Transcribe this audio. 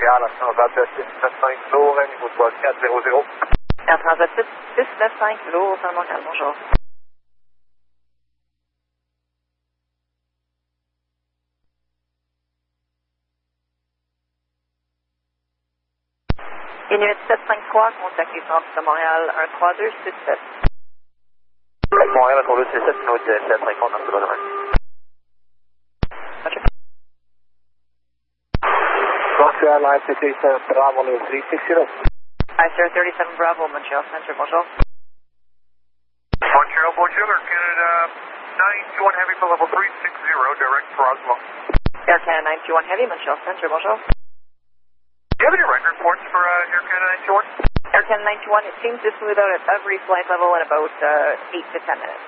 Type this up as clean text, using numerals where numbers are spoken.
Montréal, à Transat 695 lourd, niveau de vol 400. Air Transat 695 lourd, Montréal, bonjour. Inuit 753, contactez Centre de Montréal 13267. Montréal, 13267, numéro 1750, dans ce domaine. Montreal, Line 37 Bravo, 360. ICR 37 Bravo, Montreal Center, bonjour. Montreal, bonjour, Air Canada 921 Heavy for level 360, direct for Oslo. Air Canada 921 Heavy, Montreal Center, bonjour. Do you have any record reports for Air Canada 921? Air Canada 921, it seems to smooth out at every flight level in about 8 to 10 minutes.